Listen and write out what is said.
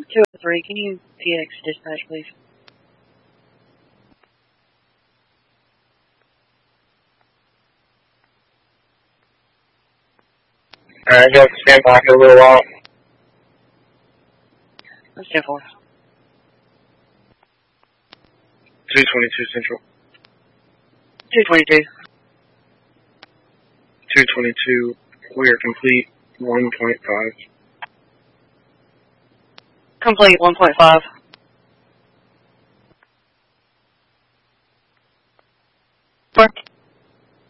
203, can you PX dispatch, please? Alright, go stand by for a little while. Let's stand for. 222 Central. 222. 222, we are complete 1.5. Complete 1.5. Work.